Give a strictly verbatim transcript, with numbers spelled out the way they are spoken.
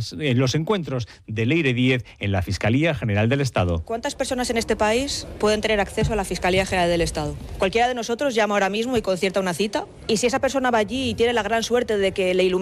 las, en los encuentros de Leire Díez en la Fiscalía General del Estado. ¿Cuántas personas en este país pueden tener acceso a la Fiscalía General del Estado? Cualquiera de nosotros llama ahora mismo y concierta una cita, y si esa persona va allí y tiene la gran suerte de que le ilumine